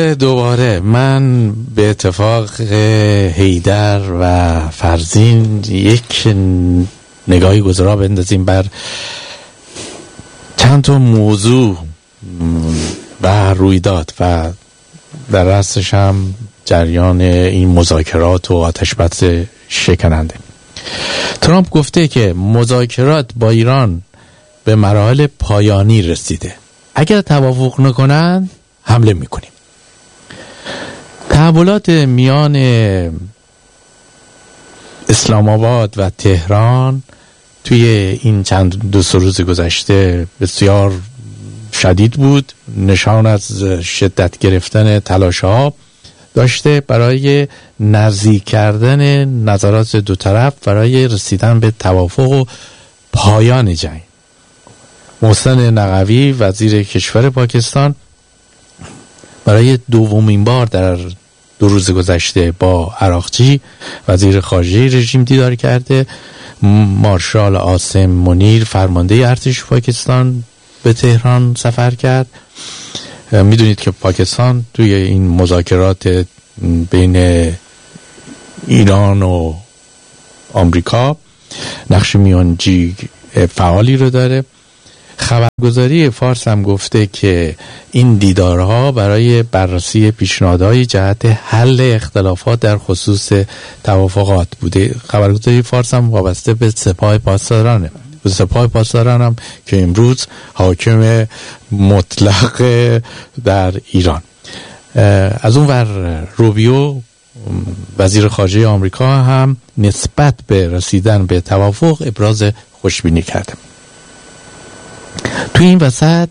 دوباره من به اتفاق حیدر و فرزین یک نگاهی گذرا بندازیم بر چند تا موضوع و رویداد و در راستش هم جریان این مذاکرات و آتشبس شکننده. ترامپ گفته که مذاکرات با ایران به مراحل پایانی رسیده، اگر توافق نکنن حمله میکنیم. تحولات میان اسلام آباد و تهران توی این چند دو سه روز گذشته بسیار شدید بود، نشان از شدت گرفتن تلاش‌ها داشته برای نزدیک کردن نظرات دو طرف برای رسیدن به توافق و پایان جنگ. محسن نقوی وزیر کشور پاکستان برای دومین بار در 2 روز گذشته با عراقچی وزیر خارجه رژیم دیدار کرده. مارشال عاصم منیر فرمانده ارتش پاکستان به تهران سفر کرد. میدونید که پاکستان توی این مذاکرات بین ایران و آمریکا نقش میانجی فعالی رو داره. خبرگزاری فارس هم گفته که این دیدارها برای بررسی پیشنهادهای جهت حل اختلافات در خصوص توافقات بوده. خبرگزاری فارس هم وابسته به سپاه پاسدارانه، به سپاه پاسداران هم که امروز حاکم مطلق در ایران. از اون ور روبیو وزیر خارجه آمریکا هم نسبت به رسیدن به توافق ابراز خوشبینی کرده. تو این وسط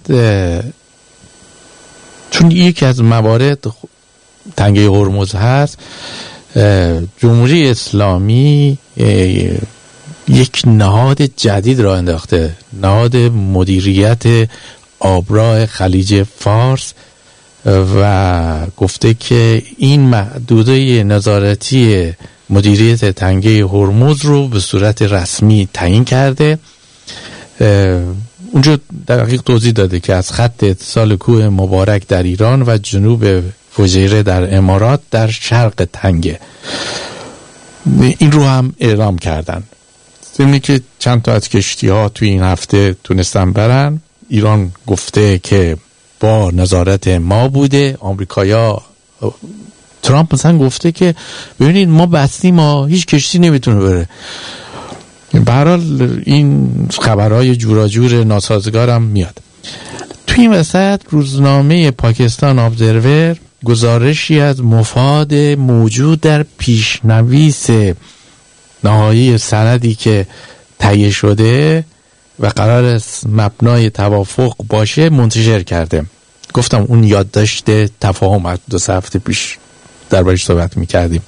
چون یکی از موارد تنگه هرمز هست، جمهوری اسلامی یک نهاد جدید را انداخته، نهاد مدیریت آبراه خلیج فارس، و گفته که این محدوده نظارتی مدیریت تنگه هرمز رو به صورت رسمی تعیین کرده. اونجا دقیق توضیح داده که از خط اتصال کوه مبارک در ایران و جنوب فجیره در امارات در شرق تنگه، این رو هم اعلام کردن. ضمن که چند تا از کشتی ها توی این هفته تونستن برن. ایران گفته که با نظارت ما بوده. آمریکایا، ترامپ مثلا گفته که ببینید ما بستیم، ما هیچ کشتی نمیتونه بره. به هر حال این خبرهای جوراجور ناسازگارم میاد. توی این وسط روزنامه پاکستان ابزرور گزارشی از مفاد موجود در پیشنویس نهایی سندی که تهیه شده و قرار است مبنای توافق باشه منتشر کرده. گفتم اون یادداشت تفاهم از 2 هفته پیش دربارش صحبت میکردیم.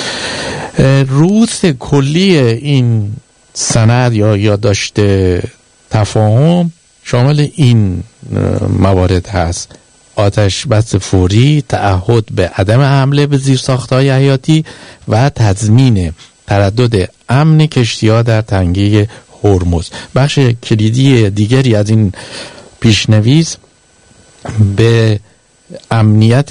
رؤوس کلی این سند یا یادداشت تفاهم شامل این موارد هست: آتش بس فوری، تعهد به عدم حمله به زیرساخت‌های حیاتی و تضمین تردد امن کشتی‌ها در تنگه هرمز. بخش کلیدی دیگری از این پیشنویس به امنیت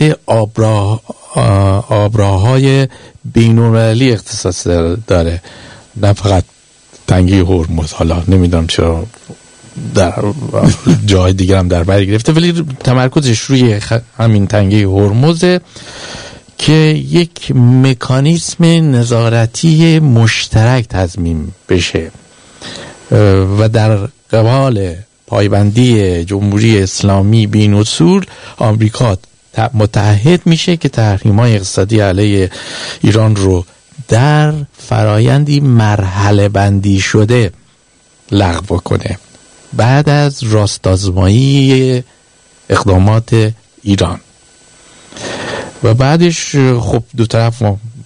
آبراه‌های بین‌المللی اختصاص داره، نه فقط تنگه هرمز. حالا نمیدونم چرا در جای دیگر هم در بر گرفته، ولی تمرکزش روی همین تنگه هرمزه که یک مکانیزم نظارتی مشترک تضمین بشه و در قبال پایبندی جمهوری اسلامی به این اصول آمریکا متحد میشه که تحریم‌های اقتصادی علیه ایران رو در فرایندی مرحله بندی شده لغو کنه بعد از راست‌آزمایی اقدامات ایران. و بعدش خب دو طرف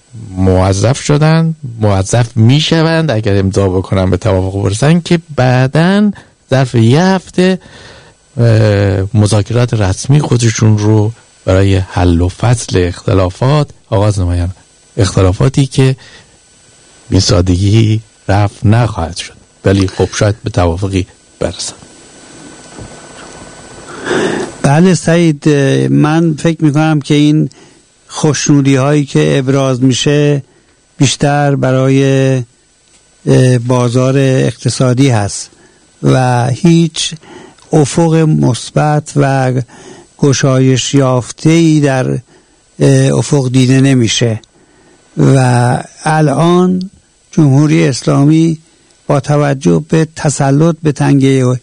موظف میشوند اگر امضا بکنن به توافق برسن که بعداً ظرف 1 هفته مذاکرات رسمی خودشون رو برای حل و فصل اختلافات آغاز نمایند. اختلافاتی که بی سادگی رفع نخواهد شد، ولی خب شاید به توافقی برسن. بله سعید، من فکر میکنم که این خوشنودی هایی که ابراز میشه بیشتر برای بازار اقتصادی هست و هیچ افق مثبت و گشایش یافته‌ای در افق دیده نمیشه و الان جمهوری اسلامی با توجه به تسلط به تنگه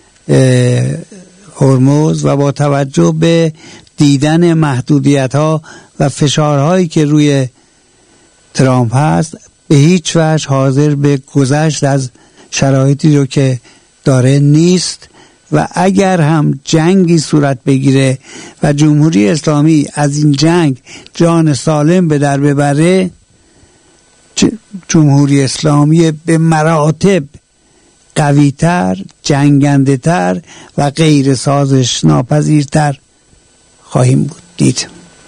هرمز و با توجه به دیدن محدودیت‌ها و فشارهایی که روی ترامپ هست به هیچ وجه حاضر به گذشت از شرایطی رو که داره نیست و اگر هم جنگی صورت بگیره و جمهوری اسلامی از این جنگ جان سالم به در ببره، جمهوری اسلامی به مراتب قوی‌تر، جنگنده‌تر و غیر سازش ناپذیرتر خواهیم بود دید.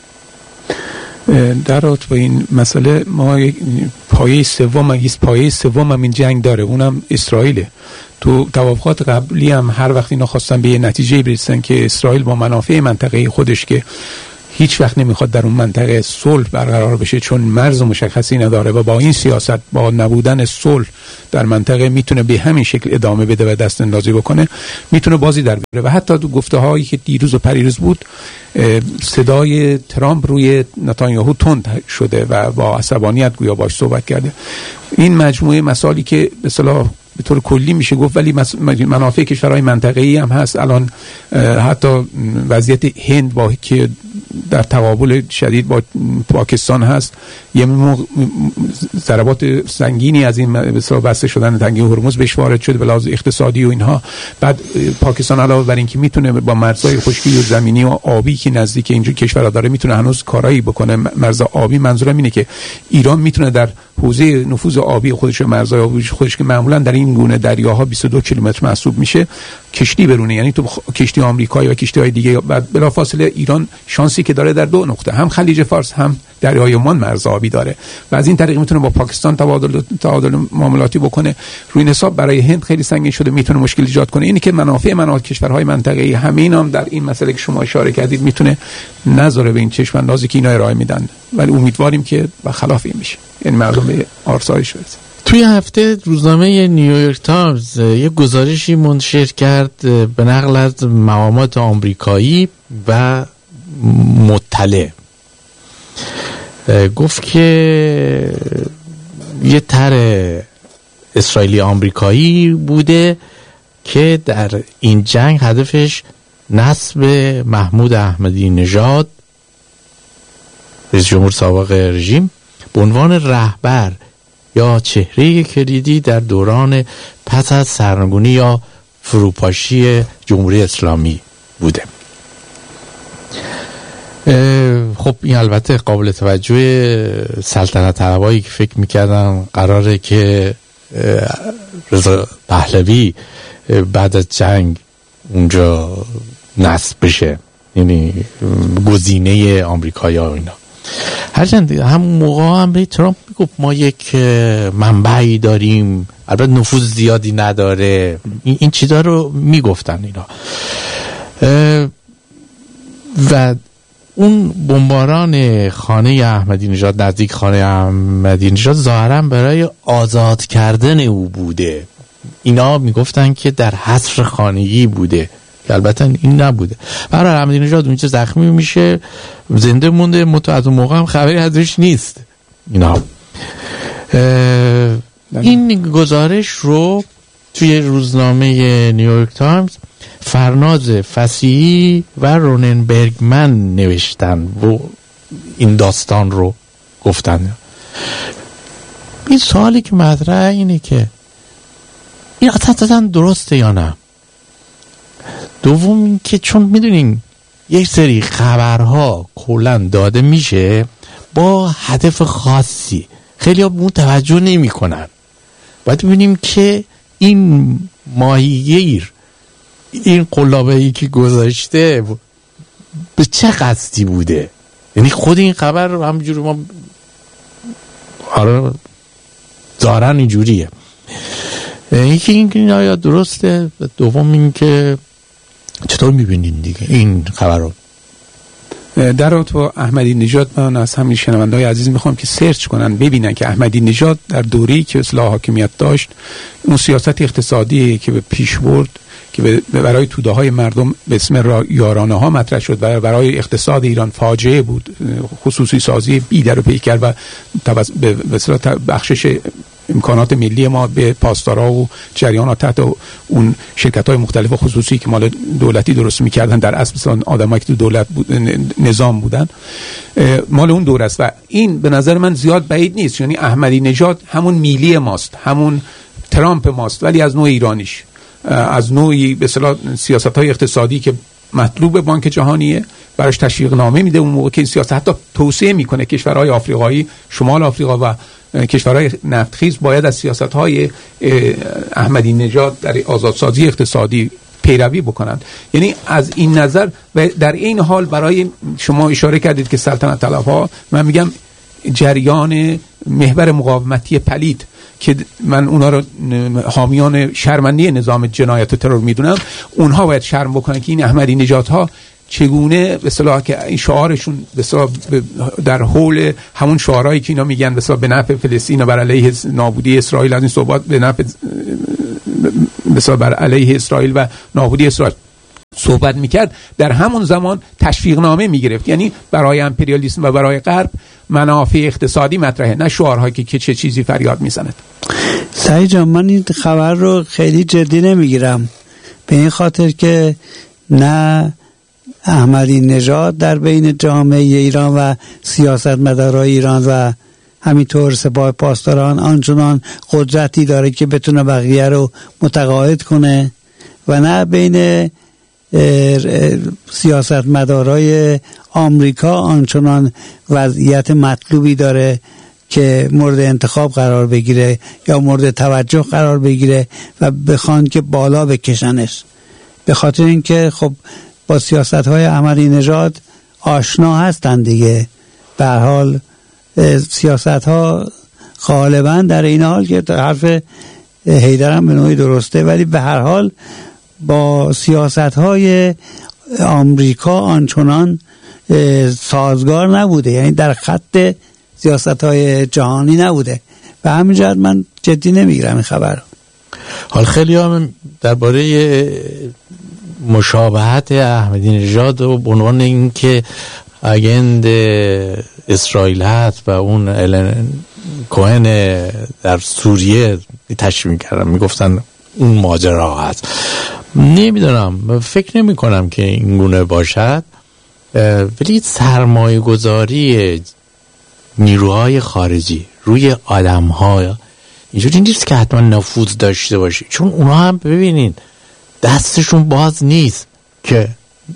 در رابطه با این مسئله ما پایه سوم هم این جنگ داره، اونم اسرائیله. تو توافقات قبلی هم هر وقت اینا خواستن به یه نتیجه برسن که اسرائیل با منافع منطقه خودش که هیچ وقت نمیخواد در اون منطقه صلح برقرار بشه چون مرز مشخصی نداره و با این سیاست، با نبودن صلح در منطقه میتونه به همین شکل ادامه بده و دست اندازی بکنه، میتونه بازی در بیاره. و حتی تو گفته هایی که دیروز و پریروز بود، صدای ترامپ روی نتانیاهو تند شده و با عصبانیت گویا باش صحبت کرده. این مجموعه مسائلی که به اصطلاح به طور کلی میشه گفت، ولی منافع کشورهای منطقه‌ای هم هست. الان حتی وضعیت هند با که در تقابل شدید با پاکستان هست، یه ضربات سنگینی از این مثلا بسته شدن تنگه هرمز بهش وارد شده به لحاظ اقتصادی و اینها. بعد پاکستان علاوه بر اینکه میتونه با مرزهای خشکی و زمینی و آبی که نزدیک اینجا کشورها داره میتونه هنوز کارایی بکنه. مرز آبی، منظورم اینه که ایران میتونه در حوزه نفوذ آبی خودش و مرزهای آبی خودش که معمولا در این گونه دریاها 22 کیلومتر محسوب میشه کشتی برونه، یعنی تو کشتی آمریکایی و کشتی‌های دیگه. بعد بلافاصله ایران شانسی که داره در دو نقطه، هم خلیج فارس هم دریای عمان مرز آبی داره و از این طریق میتونه با پاکستان تبادل معاملاتی بکنه. روی این حساب برای هند خیلی سنگین شده، میتونه مشکل ایجاد کنه. اینی که منافع کشورهای منطقه‌ای همه اینا هم در این مسئله که شما اشاره کردید میتونه نذاره به این چشم اندازی که اینا ارائه میدن، ولی امیدواریم که خلاف این بشه، یعنی مردم به آسایش برسن. توی هفته روزنامه نیویورک تایمز یک گزارشی منتشر کرد به نقل از مقامات آمریکایی و مطلع. گفت که یه طرح اسرائیلی آمریکایی بوده که در این جنگ هدفش نصب محمود احمدی نژاد، رئیس جمهور سابق رژیم، به عنوان رهبر یا چهره کلیدی در دوران پس از سرنگونی یا فروپاشی جمهوری اسلامی بوده. خب این البته قابل توجه سلطنت طلبایی که فکر میکردن قراره که رضا پهلوی بعد از جنگ اونجا نصب بشه، یعنی گزینه آمریکایی‌ها و اینا. هرچند همون موقع هم به ترامپ میگفت ما یک منبعی داریم، البته نفوذ زیادی نداره، این چیزا رو میگفتن اینا. و اون بمباران خانه احمدی نژاد، نزدیک خانه احمدی نژاد، ظاهرا برای آزاد کردن او بوده. اینا میگفتن که در حصر خانگی بوده، که البته این نبوده. برای احمدی نژاد اونجا زخمی میشه، زنده مونده، از اون موقع هم خبری ازش نیست. اینا این گزارش رو توی روزنامه نیویورک تایمز فرناز فصیحی و رونن برگمن نوشتن و این داستان رو گفتن. این سوالی که مطرحه اینه که این اصلا درسته یا نه؟ دوم این که چون میدونین یک سری خبرها کلن داده میشه با هدف خاصی، خیلی ها به اون توجه نمی کنن. باید ببینیم که این ماهیگیر، این قلابه‌ای که گذاشته به چه قصدی بوده. یعنی خود این خبر همجوری ما دارن اینجوریه. یکی این که آیا درسته، دوم این که چطور میبینین دیگه این خبر رو؟ در رابطه با احمدی نژاد من از همین شنونده‌های عزیز میخوام که سرچ کنن ببینن که احمدی نژاد در دوره‌ای که اصلاح حاکمیت داشت اون سیاست اقتصادی که به پیش برد که برای توده‌های مردم به اسم یارانه ها مطرح شد و برای اقتصاد ایران فاجعه بود، خصوصی سازی بی‌در و پیکر و به بخشش امکانات ملی ما به پاسدارا و جریانات تحت اون شرکت‌های مختلف و خصوصی که مال دولتی درست می‌کردن، در اصل مثلا آدمایی که تو دولت نظام بودن، مال اون دور است و این به نظر من زیاد بعید نیست. یعنی احمدی نژاد همون میلی ماست، همون ترامپ ماست، ولی از نوع ایرانیش، از نوعی به اصطلاح سیاست‌های اقتصادی که مطلوب بانک جهانیه، براش تشویق نامه میده. اون موقع که این سیاست حتی توصیه میکنه کشورهای آفریقایی، شمال آفریقا و کشورهای نفتخیز باید از سیاست‌های احمدی نژاد در آزادسازی اقتصادی پیروی بکنند. یعنی از این نظر و در این حال برای شما اشاره کردید که سلطنت طلب‌ها، من میگم جریان محور مقاومتی پلید که من اونا رو حامیان شرمنده نظام جنایت و ترور میدونم، اونها باید شرم بکنن که این احمدی نژادها چگونه به اصطلاح که این شعارشون به اصطلاح در حول همون شعارهایی که اینا میگن به اصطلاح به نفع فلسطین و بر علیه نابودی اسرائیل، از این صحبت به نفع به اصطلاح بر علیه اسرائیل و نابودی اسرائیل صحبت میکرد، در همون زمان تشویق نامه میگرفت. یعنی برای امپریالیسم و برای غرب منافع اقتصادی مطرحه، نه شعارهایی که چه چیزی فریاد میزند. سعید جان، من این خبر رو خیلی جدی نمیگیرم، به این خاطر که نه احمدی نژاد در بین جامعه ایران و سیاستمدارای ایران و همینطور سپاه پاسداران آنچنان قدرتی داره که بتونه بقیه رو متقاعد کنه و نه بین سیاستمدارای آمریکا آنچنان وضعیت مطلوبی داره که مورد انتخاب قرار بگیره یا مورد توجه قرار بگیره و بخوان که بالا بکشنش. به خاطر اینکه خب با سیاست‌های احمدی نژاد آشنا هستن دیگه. به هر حال سیاست‌ها غالبا در این حال که حرف حیدر هم به نوعی درسته، ولی به هر حال با سیاست‌های آمریکا آنچنان سازگار نبوده، یعنی در خط سیاست‌های جهانی نبوده. به همین جهت من جدی نمیگیرم این خبر. حال خیلی هم درباره مشابهت احمدی نژاد و به عنوان اینکه اگند اسرائیل هست و اون الن کوهن در سوریه تشریح می‌کردن، میگفتن اون ماجرا هست. نمیدونم، فکر نمی کنم که این گونه باشد، ولی سرمایه گذاری نیروهای خارجی روی آدم‌ها اینجوری نیست که حتما نفوذ داشته باشه، چون اونا هم ببینین دستشون باز نیست که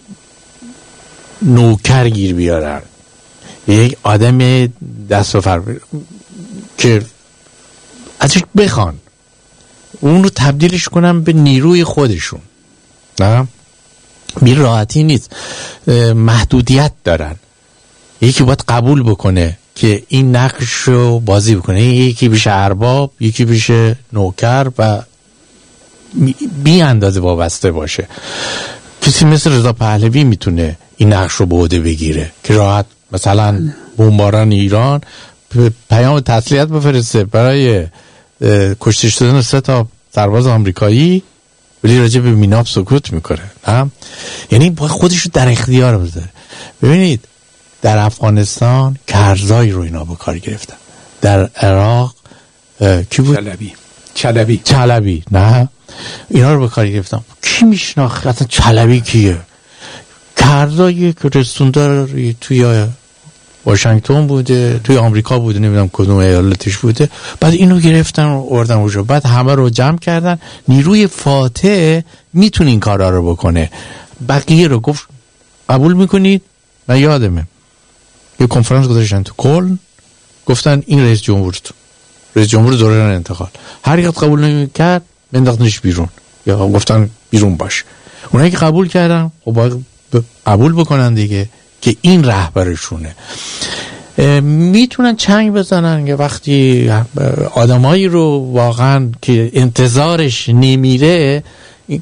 نوکر گیر بیارن. یک آدم دست و فر که ازش بخوان اون رو تبدیلش کنن به نیروی خودشون، نه بی راحتی نیست، محدودیت دارن. یکی باید قبول بکنه که این نقش رو بازی بکنه، یکی بشه ارباب، یکی بشه نوکر و بی اندازه وابسته باشه. کسی مثل رضا پهلوی میتونه این نقش رو به عهده بگیره که راحت مثلا بمباران ایران پیام تسلیت بفرسته برای کشته شدن 3 سرباز آمریکایی، ولی راجع به میناب سکوت میکنه. نه، یعنی باید خودش رو در اختیار بذاره. ببینید در افغانستان کرزای رو اینا به کار گرفتن، در عراق کی بود؟ چلبی نه، اینا رو به کار گرفتن. کی میشناخت اصلا چلبی کیه؟ کرزایی که رسوندار توی واشنگتن بوده، توی آمریکا بوده، نمیدونم کدوم ایالتش بوده، بعد اینو گرفتن و آوردن اونجا، بعد همه رو جمع کردن. نیروی فاتح میتونه این کارا رو بکنه. بقیه رو گفت قبول میکنید؟ من یادمه یه کنفرانس گذاشتن تو کلن، گفتن این رئیس جمهور دوران انتقال، هر یک قبول نمیکرد بنداختنش بیرون یا گفتن بیرون باش. اونایی که قبول کردن خب باید قبول بکنن دیگه که این رهبرشونه. میتونن چنگ بزنن که وقتی آدمایی رو واقعا که انتظارش نمیره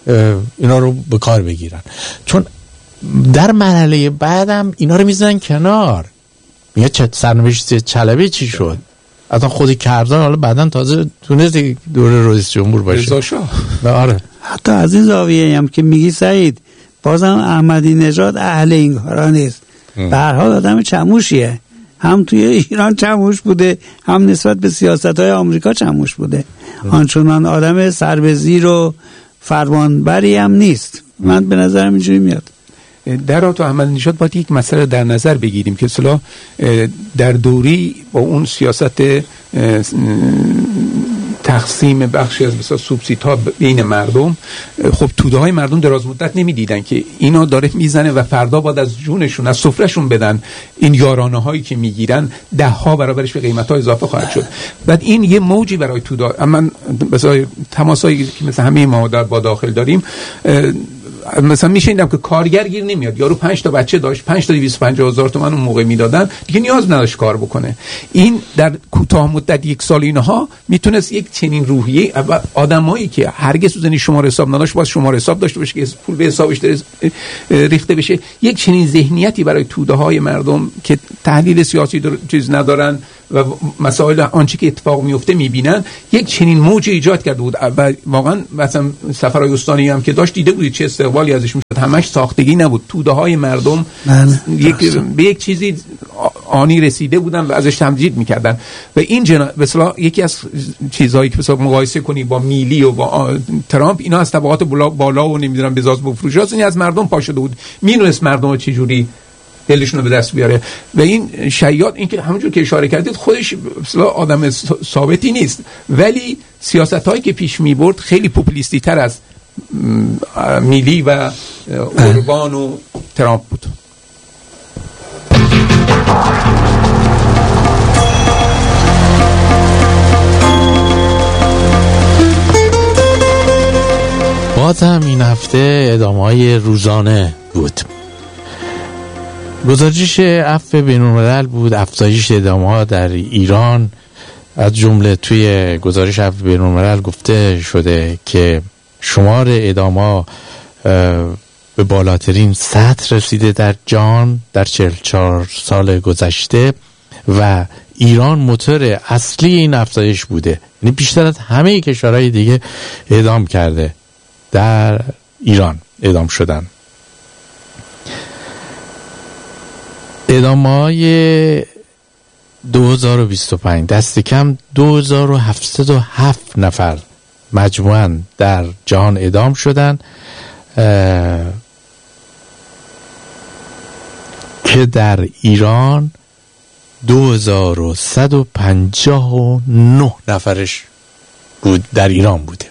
اینا رو به کار بگیرن، چون در مرحله بعدم اینا رو میزنن کنار. میگه چه سرنوشت چلبی چی شد؟ اصلا خود کردان حالا بعدن تازه تونست دوره رئیس جمهور باشه. رضا شاه. آره. حتی از این زاویه هم که میگی سعید، بازم احمدی نژاد اهل این کارا نیست. به هر حال آدم چموشیه، هم توی ایران چموش بوده، هم نسبت به سیاست‌های آمریکا چموش بوده. آنچنان آدم سربزیر و فرمانبری هم نیست. من به نظرم اینجوری میاد. در تو احمدی نژاد باید یک مسئله در نظر بگیریم که اصلا در دوری با اون سیاست تقسیم بخشی از مثلا سوبسیدها بین مردم، خب توده های مردم دراز مدت نمیدیدن که اینا داره میزنه و فردا باید از جونشون از سفرهشون بدن. این یارانه هایی که میگیرن 10 ها برابرش به قیمت ها اضافه خواهد شد. بعد این یه موجی برای توده، من مثلا تماسایی که مثلا همه ما با داخل داریم، مثلا میشنیدم که کارگر گیر نمیاد، یارو 5 تا بچه داشت، 5 تا 250,000 تومان اون موقع میدادن، دیگه نیاز نداشت کار بکنه. این در کوتاه مدت 1 سال اینها میتونست یک چنین روحیه آدمایی که هرگز سوزنی شماره حساب نداشت باز شماره حساب داشته باشه که پول به حسابش ریخته بشه، یک چنین ذهنیتی برای توده های مردم که تحلیل سیاسی چیز ندارن و مسائل آنچه که اتفاق میفته میبینن، یک چنین موج ایجاد کرده بود. و واقعا مثلا سفرهای استانی هم که داشت دیده بودید چه استقبالی ازش میشد، همش ساختگی نبود. توده های مردم به یک چیزی آنی رسیده بودن و ازش تمجید میکردن. و این مثلا یکی از چیزهایی که مثلا مقایسه کنی با میلی و با ترامپ، اینا از طبقات بالا و نمیدونم بزاز بفروشاست، این از مردم پا شده بود، میدونست مردم چه جوری دلشون رو به دست بیاره. و این شیاد، این که همونجور که اشاره کردید خودش آدم ثابتی نیست، ولی سیاست‌هایی که پیش می‌برد خیلی پوپولیستی تر از میلی و اوربان و ترامپ بود. باز هم این هفته ادامه‌های روزانه بود. گزارش عفو بین‌الملل بود، افزایش ادامه‌ها در ایران. از جمله توی گزارش عفو بین‌الملل گفته شده که شمار اعدام‌ها به بالاترین سطح رسیده در جهان در 44 سال گذشته و ایران موتور اصلی این افزایش بوده. یعنی بیشتر از همه کشورهای دیگه اعدام کرده، در ایران اعدام شدن. اعدام‌های 2025 دست کم 2707 نفر مجموعاً در جهان اعدام شدن که در ایران 2159 نفرش بود، در ایران بوده.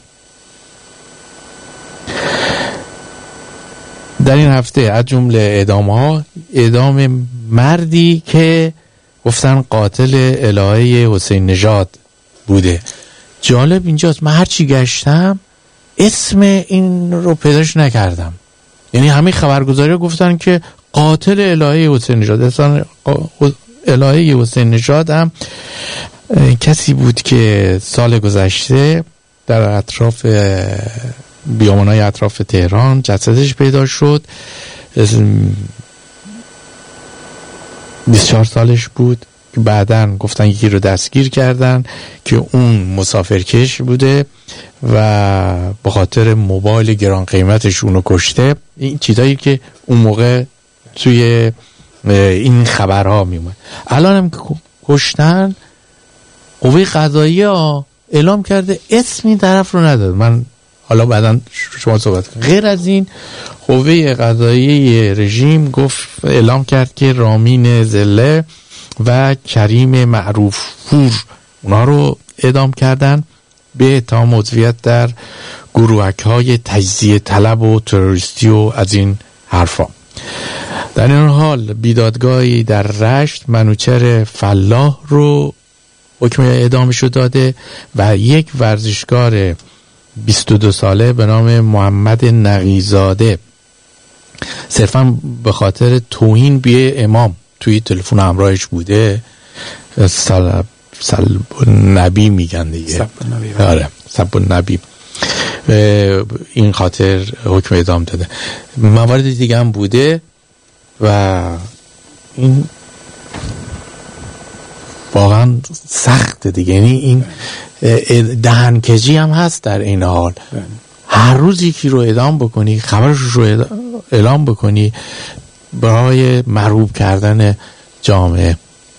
در این هفته از جمله اعدام مردی که گفتن قاتل الهه حسین نژاد بوده. جالب اینجاست، من هرچی گشتم اسم این رو پیداش نکردم. یعنی همه خبرگزاری گفتن که قاتل الهه حسین نژاد، اصلا الهه حسین نژاد هم کسی بود که سال گذشته در اطراف بیابان‌های اطراف تهران جسدش پیدا شد. 24 سالش بود که بعداً گفتن یکی رو دستگیر کردن که اون مسافرکش بوده و به خاطر موبایل گران قیمتش اونو کشته. این چیزایی که اون موقع توی این خبرها میومد. الان هم که کشتن، قوه قضاییه اعلام کرده اسم این طرف رو نداد. من حالا بعداً شما صحبت کنید. غیر از این، قوه قضاییه رژیم اعلام کرد که رامین زله و کریم معروف پور اونا رو اعدام کردن به اتهام عضویت در گروهک‌های تجزیه طلب و تروریستی و از این حرفا. در این حال بیدادگاهی در رشت منوچهر فلاح رو حکم اعدامش رو داده و یک ورزشکار 22 ساله به نام محمد نقیزاده صرفا به خاطر توهین به امام توی تلفن همراهش بوده. سلب النبی میگن دیگه. سب النبی. آره، سب النبی. این خاطر حکم اعدام داده. موارد دیگه هم بوده و این واقعا سخته دیگه. یعنی این دهنکجی هم هست در این حال. هر روز یکی رو اعدام بکنی، خبرش رو اعلام بکنی برای مرعوب کردن جامعه.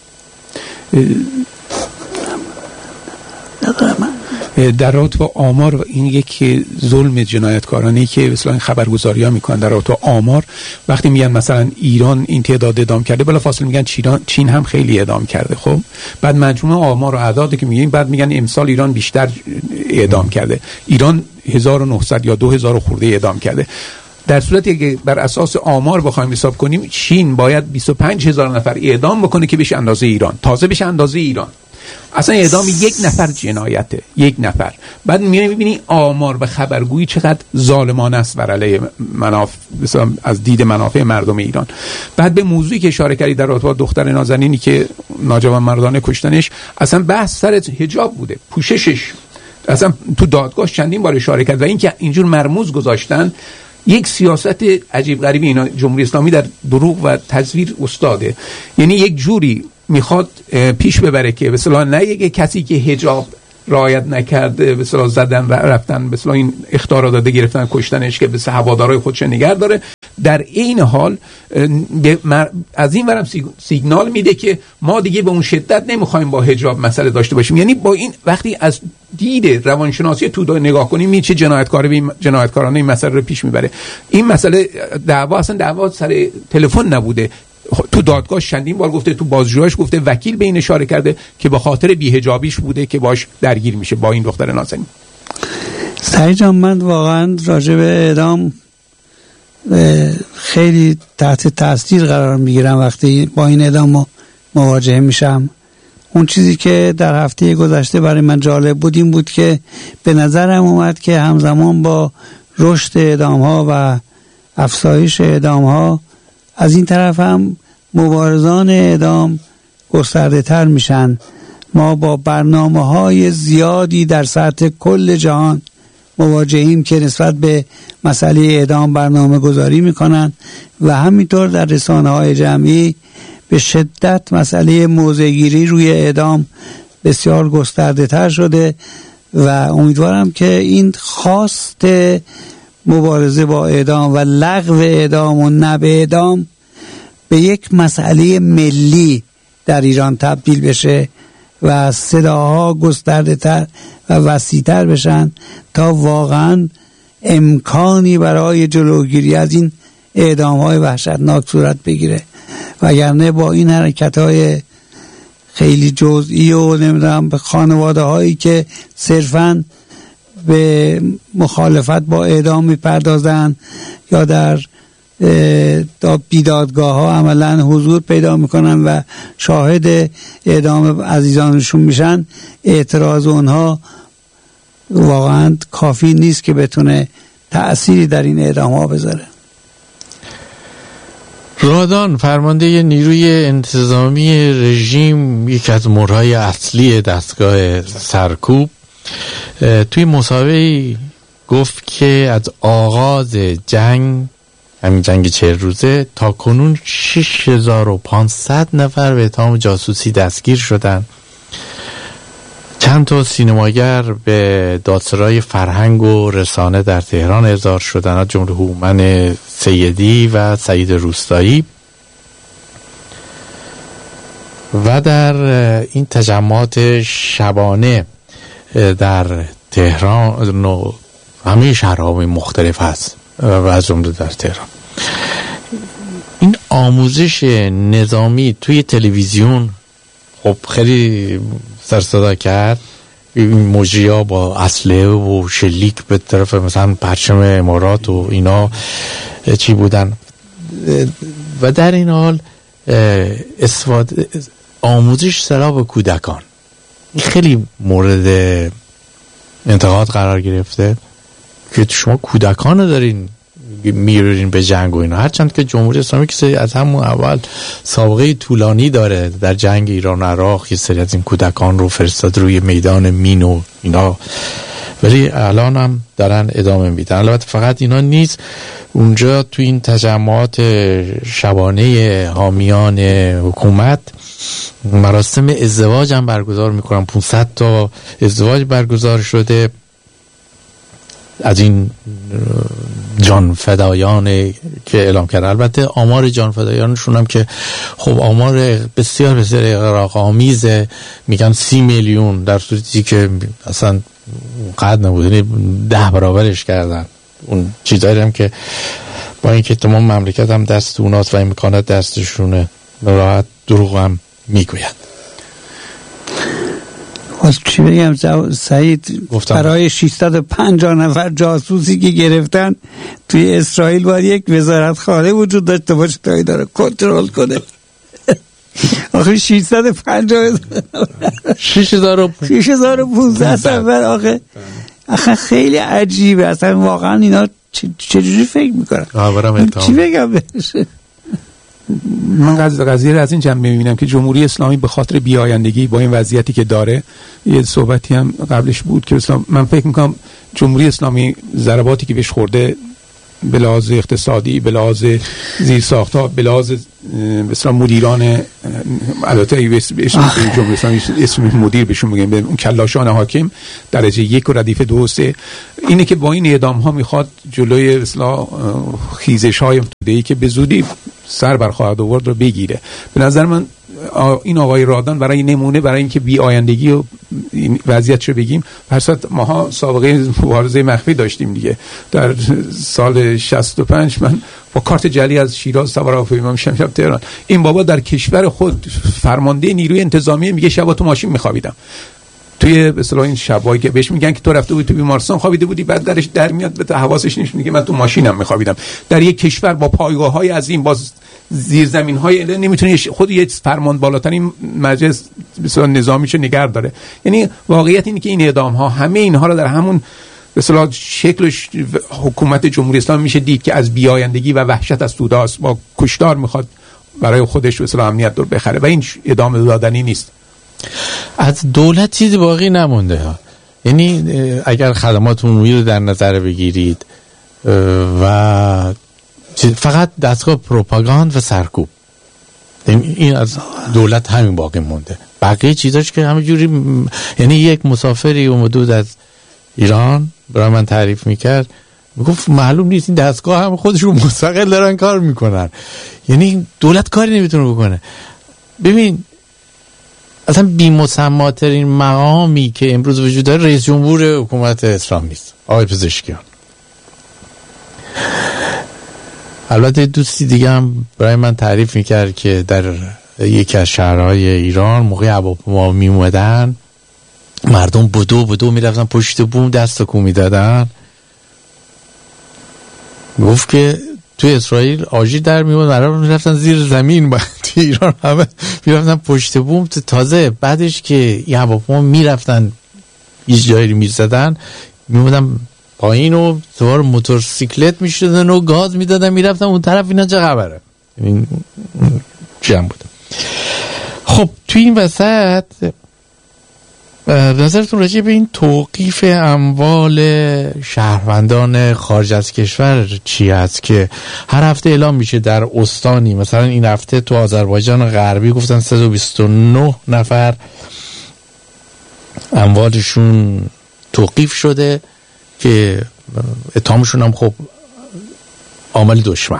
در رابطه با آمار، این یک ظلم جنایتکارانه که مثلا خبرگزاری ها میکنن در رابطه با آمار، وقتی میگن مثلا ایران این تعداد اعدام کرده، بلافاصله میگن چین هم خیلی اعدام کرده. خب بعد مجموعه آمار و اعدادی که میگن، بعد میگن امسال ایران بیشتر اعدام کرده، ایران 1900 یا 2000 خورده اعدام کرده. در صورتی که بر اساس آمار بخوایم حساب کنیم، چین باید 25,000 نفر اعدام بکنه که بشه اندازه ایران، تازه بشه اندازه ایران. اصلا اعدام یک نفر جنایته، یک نفر. بعد میبینی آمار و خبرگویی چقدر ظالمانه است بر علیه مثلا از دید منافع مردم ایران. بعد به موضوعی که اشاره کردی در رابطه با دختر نازنینی که ناجوانمردانه کشتنش، اصلا بحث سر حجاب بوده، پوششش. اصلا تو دادگاه چندین بار اشاره کرد و این که اینجور مرموز گذاشتن یک سیاست عجیب غریبی اینا جمهوری اسلامی در دروغ و تزویر استاده. یعنی یک جوری میخواد پیش ببره که به اصطلاح نه یک کسی که حجاب رعایت نکرده به اصطلاح زدن رفتن به اصطلاح این اخطار داده گرفتن کشتنش که به هوادارهای خودش نگه داره، در این حال از این ورم سیگنال میده که ما دیگه به اون شدت نمیخوایم با حجاب مسئله داشته باشیم. یعنی با این وقتی از دید روانشناسی تو نگاه کنیم، می چه جنایتکارانه این مسئله رو پیش میبره. این مسئله دعوا سر تلفن نبوده، تو دادگاه چندین بار گفته، تو بازجوییش گفته، وکیل به این اشاره کرده که به خاطر بی‌حجابیش بوده که باش درگیر میشه با این دختر نازنین. سعید جان، من واقعا راجع به اعدام خیلی تحت تاثیر قرار میگیرم وقتی با این اعدام مواجه میشم. اون چیزی که در هفته گذشته برای من جالب بود این بود که به نظرم اومد که همزمان با رشد اعدام ها و افزایش اعدام ها، از این طرف هم مبارزان اعدام گسترده تر میشن. ما با برنامه های زیادی در سطح کل جهان مواجهیم که نسبت به مسئله اعدام برنامه گذاری میکنن و همینطور در رسانه های جمعی به شدت مسئله موضع‌گیری روی اعدام بسیار گسترده تر شده و امیدوارم که این خواست مبارزه با اعدام و لغو اعدام و نبع اعدام به یک مسئله ملی در ایران تبدیل بشه و صداها گسترده تر و وسیع تر بشن تا واقعا امکانی برای جلوگیری از این اعدام های وحشتناک صورت بگیره. وگرنه با این حرکت های خیلی جزئی و نمیدونم به خانواده هایی که صرفاً به مخالفت با اعدام میپردازن یا در بیدادگاه ها عملا حضور پیدا میکنن و شاهد اعدام عزیزانشون میشن، اعتراض اونها واقعا کافی نیست که بتونه تأثیری در این اعدام ها بذاره. رادان، فرمانده نیروی انتظامی رژیم، یک از مورهای اصلی دستگاه سرکوب، توی مسابقه گفت که از آغاز جنگ، همین جنگ 40 روزه، تا کنون 6500 نفر به اتهام جاسوسی دستگیر شدن. چند تا سینماگر به دادسرای فرهنگ و رسانه در تهران احضار شدن، از جمله هومن سیدی و سعید روستایی. و در این تجمعات شبانه در تهران و همه شهرهای مختلف هست و از جمله در تهران، این آموزش نظامی توی تلویزیون خب خیلی سر صدا کرد. این مجری‌ها با اسلحه و شلیک به طرف مثلا پرچم امارات و اینا چی بودن و در این حال آموزش سلاح به کودکان خیلی مورد انتقاد قرار گرفته که شما کودکان رو دارین میرین به جنگ و اینا، هرچند که جمهوری اسلامی که از همون اول سابقه طولانی داره در جنگ ایران و عراق، یه سری از این کودکان رو فرستاد روی میدان مین و اینا ولی الان هم دارن ادامه میدن. البته فقط اینا نیست، اونجا تو این تجمعات شبانه حامیان حکومت مراسم ازدواج هم برگزار میکنن. 500 تا ازدواج برگزار شده از این جان فدایان که اعلام کردن. البته آمار جان فدایانشون هم که خب آمار بسیار بسیار اغراق‌آمیزه، میگن 30 میلیون، در صورتی که اصلا قد نبود، 10 برابرش کردن. اون چیزایی هم که با اینکه تمام مملکت هم دست اوناست و امکانات دستشونه، راحت دروغ هم میگوید. از چی بگم سعید، برای 650 نفر جاسوسی که گرفتن توی اسرائیل باید یک وزارتخانه وجود داشته باشه تا داره کنترل کنه. آخه 650 6500 نفر، آخه خیلی عجیبه اصلا واقعا. اینا چجوری فکر میکنن؟ چی بگم بهش؟ من قضیه رو از این جنبه میبینم که جمهوری اسلامی به خاطر بیایندگی با این وضعیتی که داره، یه صحبتی هم قبلش بود که من فکر میکنم جمهوری اسلامی ضرباتی که بهش خورده به لحاظ اقتصادی، به لحاظ زیرساخت‌ها، به لحاظ مثلا مدیران، البته جمهوری اسلامی اسم مدیر بهشون میگن، به اون کلاشان حاکم درجه 1 و ردیف 2 و 3، اینه که با این اعدام ها میخواد جلوی اصلاح خیزش های ابتدایی که به زودی سر برخواهد آورد رو بگیره. به نظر من این آقای رادان برای نمونه، برای اینکه بی آیندگی و وضعیتشو بگیم، پرسات ماها سابقه مبارزه مخفی داشتیم دیگه. در سال 65 من با کارت جعلی از شیراز سوار هواپیما میشم شب تهران. این بابا در کشور خود فرمانده نیروی انتظامی میگه شبا تو ماشین میخوابیدم. توی به اصطلاح این شبایی که بهش میگن که تو رفته بودی تو بیمارستان خوابیده بودی، بعد درش در میاد به حواسش نیست، میگه من تو ماشینم میخوابیدم. در یک کشور با پایگاه‌های عظیم، با زیرزمین‌های نمیتونه خود یک فرمان بالاترین مجلس بسیار نظامیشو نگه داره. یعنی واقعیت اینه که این اعدام‌ها همه اینها رو در همون به اصطلاح شکل حکومت جمهوری اسلامی میشه دید که از بیایندگی و وحشت از توداست، با کشتار میخواد برای خودش به اصطلاح امنیت رو بخره و این ادامه دادنی نیست. از دولت چیزی باقی نمونده ها. یعنی اگر خدمات عمومی رو در نظر بگیرید و فقط دستگاه پروپاگاند و سرکوب، این از دولت همین باقی مونده. بقیه چیزاش که همه جوری، یعنی یک مسافری اومد از ایران برای من تعریف میکرد، میگفت معلوم نیست این دستگاه هم خودشون مستقل دارن کار میکنن، یعنی دولت کاری نمیتونه بکنه. ببین اصلا بی‌مسماترین مقامی که امروز وجود داره رئیس جمهور حکومت اسلامی است، آقای پزشکیان. البته دوستی دیگه هم برای من تعریف میکرد که در یکی از شهرهای ایران موقع هواپیما میومدن مردم بدو میرفتن پشت بوم دست تکون میدادن. گفت که توی اسرائیل آژیر در میومد، مردم میرفتن زیر زمین، بعد توی ایران همه میرفتن پشت بوم. تازه بعدش که این هواپیما میرفتن یه جایی رو میزدن، میومدن پایین و سوار موتورسیکلت میشدن و گاز میدادن میرفتن اون طرف. اینا چه خبره؟ این جمع بود. خب توی این وسط نظرتون راجع به این توقیف اموال شهروندان خارج از کشور چی هست که هر هفته اعلام میشه در استانی؟ مثلا این هفته تو آذربایجان غربی گفتن 129 نفر اموالشون توقیف شده که اتهامشون هم خب عامل دشمن.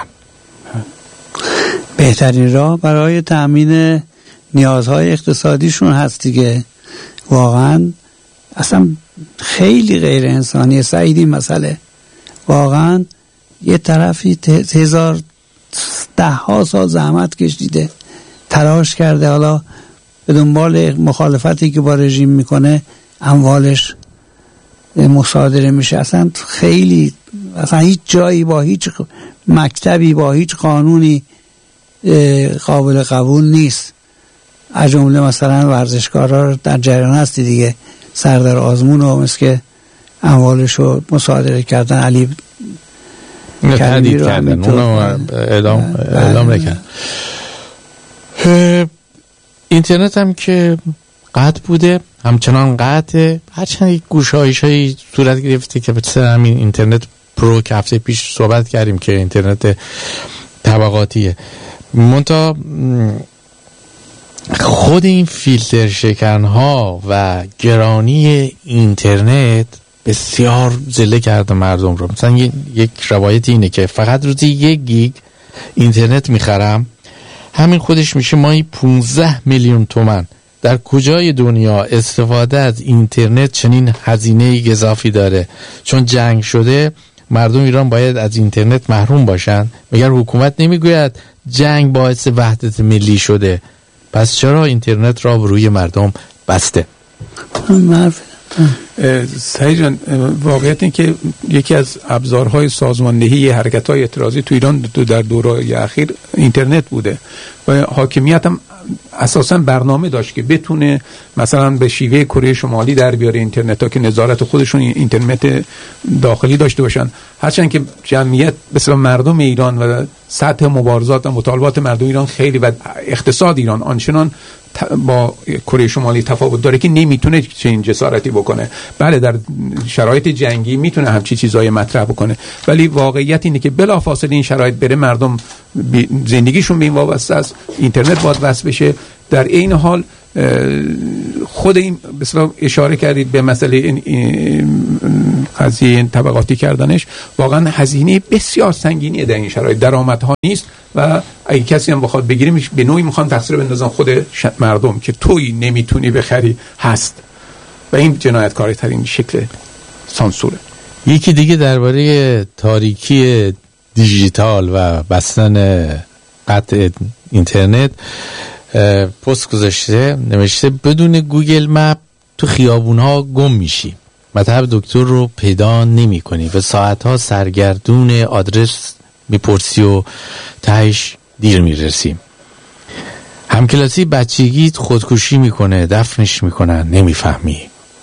بهترین راه برای تأمین نیازهای اقتصادیشون هست دیگه. واقعا اصلا خیلی غیر انسانی سعیدی مسئله. واقعا یه طرفی ده ها سال زحمت کشیده، تلاش کرده، حالا به دنبال مخالفتی که با رژیم میکنه اموالش مصادره میشه. اصلا خیلی، اصلا هیچ جایی با هیچ مکتبی با هیچ قانونی قابل قبول نیست. از جمله مثلا ورزشکارا در جریان هستی دیگه، سردار آزمون و مثل که اموالشو مصادره کردن، علی تهدید کردن، اونم اعلام نکرد. اینترنت هم که قطع بوده، همچنان قطعه. هرچند گشایش‌هایی صورت گرفته که مثلا همین اینترنت پرو که هفته پیش صحبت کردیم که اینترنت طبقاتیه، منتها خود این فیلتر شکنها و گرانی اینترنت بسیار ذله کرده مردم رو. مثلا یک روایت اینه که فقط روزی 1 گیگ اینترنت میخرم، همین خودش میشه ماهی 15 میلیون تومان. در کجای دنیا استفاده از اینترنت چنین هزینه اضافی داره؟ چون جنگ شده مردم ایران باید از اینترنت محروم باشن، مگر حکومت نمیگوید جنگ باعث وحدت ملی شده؟ پس چرا اینترنت را روی مردم بسته؟ سعید جان، واقعیت این که یکی از ابزارهای سازماندهی حرکت‌های اعتراضی تو ایران در دوره‌های اخیر اینترنت بوده و حاکمیت هم اساساً برنامه داشت که بتونه مثلا به شیوه کره شمالی در بیاره اینترنت ها که نظارت خودشون اینترنت داخلی داشته باشن. هرچند که جمعیت مثلا مردم ایران و سطح مبارزات و مطالبات مردم ایران خیلی و اقتصاد ایران آنچنان با کره شمالی تفاوت داره که نمیتونه چنین جسارتی بکنه. بله در شرایط جنگی میتونه همچی چیزای مطرح بکنه، ولی واقعیت اینه که بلافاصله این شرایط بره مردم زندگیشون به این وابسته است، اینترنت باید وصل بشه. در این حال خود این مثلا اشاره کردید به مسئله این قضیه طبقاتی کردنش، واقعا هزینه بسیار سنگینیه در این شرایط، درآمدها نیست و اگه کسی هم بخواد بگیره به نوعی میخوان تقصیر بندازن خود مردم که توی نمیتونی بخری هست و این جنایتکاری ترین شکل سانسوره. یکی دیگه درباره تاریکی دیجیتال و بستن قطع اینترنت پست گذاشته، نوشته بدون گوگل مپ تو خیابونها گم میشی، مطب دکتر رو پیدا نمی کنی و ساعتها سرگردون آدرس میپرسی و تهش دیر میرسی. همکلاسی بچگیت خودکشی میکنه، دفنش میکنن، نمیفهمی،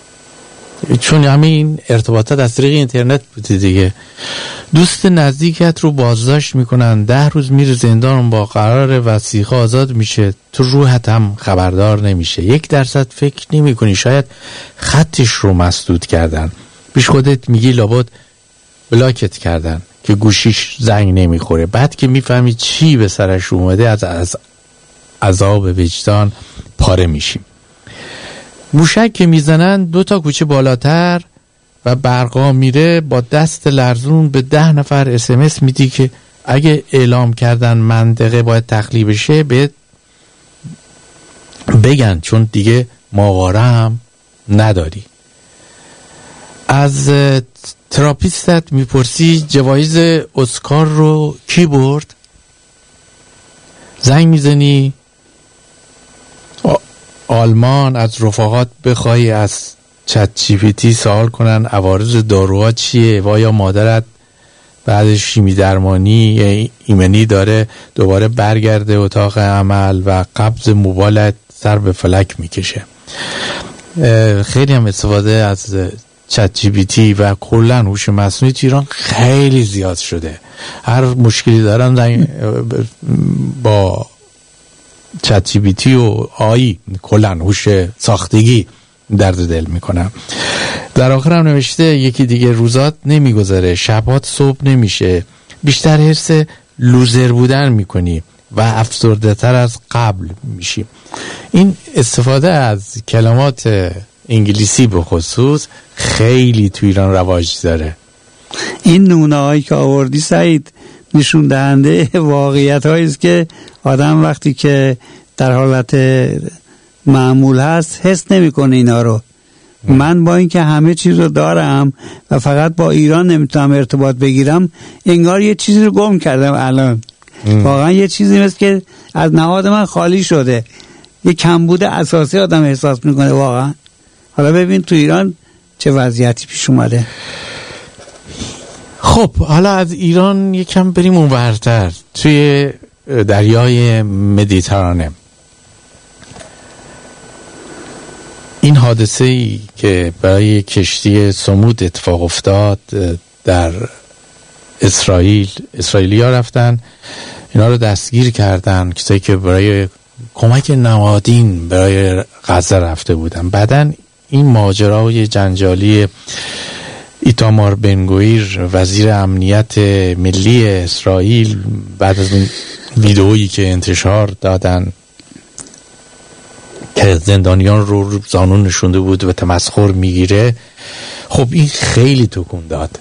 چون همین ارتباطات از طریق اینترنت بوده دیگه. دوست نزدیکت رو بازداشت میکنن، 10 روز میره زندان، با قرار وثیقه آزاد میشه، تو روحت هم خبردار نمیشه. 1% فکر نمی کنی شاید خطش رو مسدود کردن، پیش خودت میگی لابد بلاکت کردن که گوشیش زنگ نمیخوره. بعد که میفهمی چی به سرش اومده از عذاب وجدان پاره میشیم. موشک که میزنن 2 تا کوچه بالاتر و برقا میره، با دست لرزون به 10 نفر SMS میدی که اگه اعلام کردن منطقه باید تخلیه بشه بگن، چون دیگه ماواره هم نداری. از تراپیستت میپرسی جوایز اسکار رو کی برد، زنگ میزنی آلمان از رفقات بخوای از چت جی پی تی سوال کنن عوارض داروها چیه و یا مادرت بعد شیمی درمانی ایمنی داره دوباره برگرده اتاق عمل و قبض موبایلت سر به فلک میکشه. خیلی هم استفاده از چت جی پی تی و کلا هوش مصنوعی تو ایران خیلی زیاد شده. هر مشکلی دارن با چت جی پی تی و آی کلا هوش ساختگی درد دل میکنم. در آخر هم نوشته یکی دیگه روزات نمیگذره، شبات صبح نمیشه، بیشتر حس لوزر بودن میکنی و افسرده تر از قبل میشی. این استفاده از کلمات انگلیسی به خصوص خیلی تو ایران رواج داره. این نمونه هایی که آوردی سعید نشون دهنده واقعیت هایی است که آدم وقتی که در حالت معمول هست حس نمیکنه اینا رو. من با اینکه همه چیز رو دارم و فقط با ایران نمیتونم ارتباط بگیرم، انگار یه چیزی رو گم کردم الان. واقعا یه چیزی مثل که از نهاد من خالی شده، یه کمبود اساسی آدم احساس میکنه واقعا. حالا ببین تو ایران چه وضعیتی پیش اومده. خب حالا از ایران یکم بریم اونورتر، توی دریای مدیترانه. این حادثه ای که برای کشتی سمود اتفاق افتاد در اسرائیلی ها رفتن اینا رو دستگیر کردن، کسایی که برای کمک نمادین برای غزه رفته بودن. بعداً این ماجرای جنجالی ایتامار بنگویر وزیر امنیت ملی اسرائیل بعد از اون ویدئویی که انتشار دادن که زندانیان رو زانون نشونده بود و تمسخر میگیره، خب این خیلی تکون داد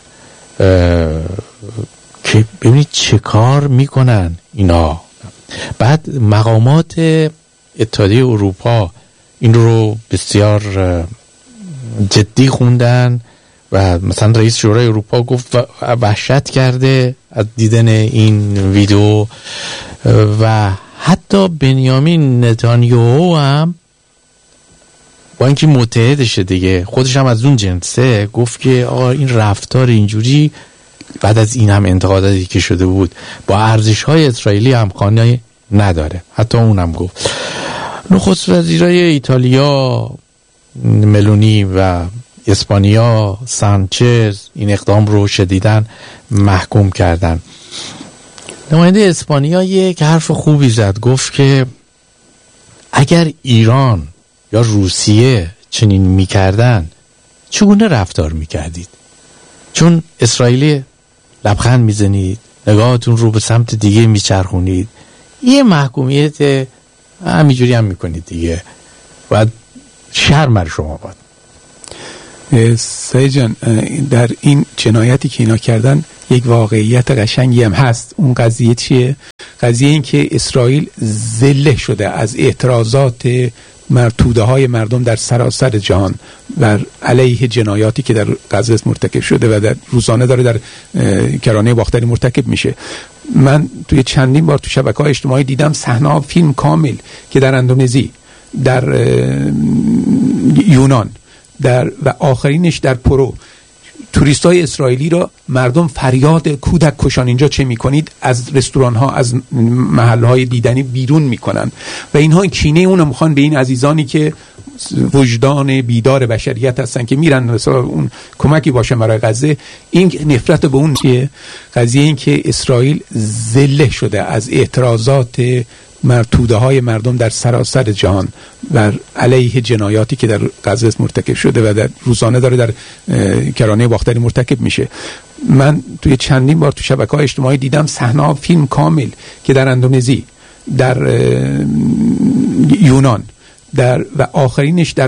که ببینید چه کار میکنن اینا. بعد مقامات اتحادیه اروپا این رو بسیار جدی خوندن و مثلا رئیس شورای اروپا گفت وحشت کرده از دیدن این ویدیو و حتی بنیامین نتانیاهو هم با اینکه متحدشه دیگه، خودش هم از اون جنسه، گفت که آقا این رفتار اینجوری بعد از این هم انتقاداتی که شده بود با ارزش‌های اسرائیلی همخوانی نداره. حتی اونم گفت. نخست وزیرای ایتالیا ملونی و اسپانیا سانچز این اقدام رو شدیداً محکوم کردن. نماینده اسپانیا یک حرف خوبی زد، گفت که اگر ایران یا روسیه چنین میکردن چگونه رفتار میکردید؟ چون اسرائیلی لبخند میزنید، نگاهتون رو به سمت دیگه میچرخونید، یه محکومیت همینجوری هم میکنید دیگه، باید شرم بر شما باد. سعید جان، در این جنایتی که اینا کردن یک واقعیت قشنگی هم هست. اون قضیه چیه؟ قضیه این که اسرائیل ذله شده از اعتراضات توده های مردم در سراسر جهان بر علیه جنایاتی که در غزه مرتکب شده و در روزانه داره در کرانه باختری مرتکب میشه. من توی چندین بار تو شبکه‌های اجتماعی دیدم صحنه فیلم کامل که در اندونزی، در یونان، و آخرینش در پرو، توریستای اسرائیلی را مردم فریاد کودک کشان اینجا چه میکنید از رستوران ها، از محل های دیدنی بیرون میکنن و اینها کینه اونو میخوان به این عزیزانی که وجدان بیدار بشریت هستن که میرن مثلا اون کمکی باشه برای غزه. این نفرت به اون چیه؟ قضیه این که اسرائیل ذله شده از اعتراضات توده های مردم در سراسر جهان بر علیه جنایاتی که در غزه مرتکب شده و در روزانه داره در کرانه باختری مرتکب میشه. من توی چندین بار تو شبکه‌های اجتماعی دیدم صحنه فیلم کامل که در اندونزی، در یونان، و آخرینش در